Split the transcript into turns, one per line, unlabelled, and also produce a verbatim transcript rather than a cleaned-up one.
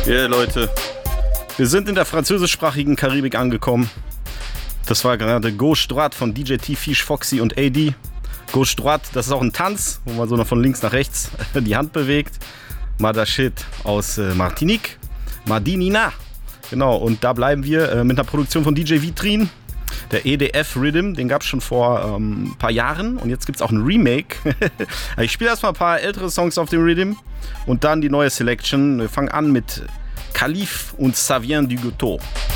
Ja, yeah, Leute, wir sind in der französischsprachigen Karibik angekommen. Das war gerade Gauche Droite von D J T, Fish, Foxy und A D. Gauche Droite, das ist auch ein Tanz, wo man so noch von links nach rechts die Hand bewegt. Madashit aus äh, Martinique, Madinina. Genau, und da bleiben wir äh, mit einer Produktion von D J Vitrin. Der E D F Rhythm, den gab es schon vor ähm, ein paar Jahren und jetzt gibt es auch ein Remake. Ich spiele erstmal ein paar ältere Songs auf dem Rhythm und dann die neue Selection. Wir fangen an mit Khalif und Ça vient du Ghetto.